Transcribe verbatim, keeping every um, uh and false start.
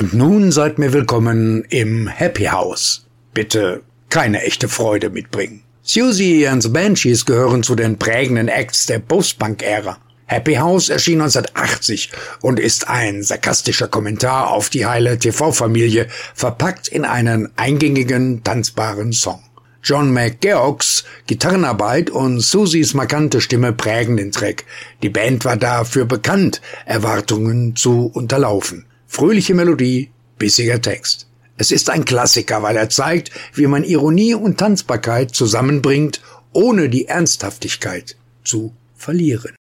Und nun seid mir willkommen im Happy House. Bitte keine echte Freude mitbringen. Siouxsie and the Banshees gehören zu den prägenden Acts der Post-Punk-Ära. Happy House erschien neunzehnhundertachtzig und ist ein sarkastischer Kommentar auf die heile T V-Familie, verpackt in einen eingängigen, tanzbaren Song. John McGeochs Gitarrenarbeit und Siouxies markante Stimme prägen den Track. Die Band war dafür bekannt, Erwartungen zu unterlaufen. Fröhliche Melodie, bissiger Text. Es ist ein Klassiker, weil er zeigt, wie man Ironie und Tanzbarkeit zusammenbringt, ohne die Ernsthaftigkeit zu verlieren.